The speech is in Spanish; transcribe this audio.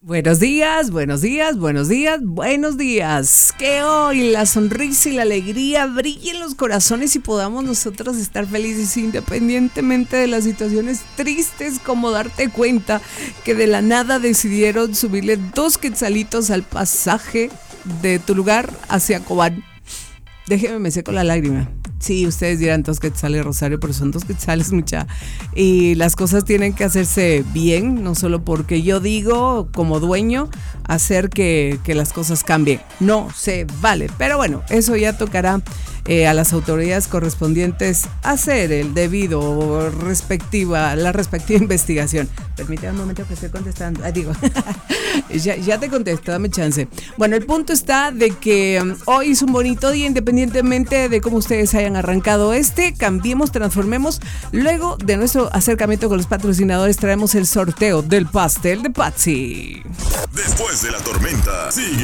Buenos días, buenos días, buenos días, buenos días. Que hoy la sonrisa y la alegría brillen en los corazones y podamos nosotros estar felices independientemente de las situaciones tristes, como darte cuenta que de la nada decidieron subirle 2 quetzalitos al pasaje de tu lugar hacia Cobán. Déjeme, me seco la lágrima. Sí, ustedes dirán 2 quetzales, Rosario, pero son 2 quetzales, mucha. Y las cosas tienen que hacerse bien, no solo porque yo digo, como dueño, hacer que las cosas cambien. No se vale. Pero bueno, eso ya tocará a las autoridades correspondientes hacer el debido la respectiva investigación. Permítame un momento que estoy contestando. Ya te contesto, dame chance. Bueno, el punto está de que hoy es un bonito día, independientemente de cómo ustedes hayan arrancado cambiemos, transformemos. Luego de nuestro acercamiento con los patrocinadores, traemos el sorteo del pastel de Patsy. Después de la tormenta, sigue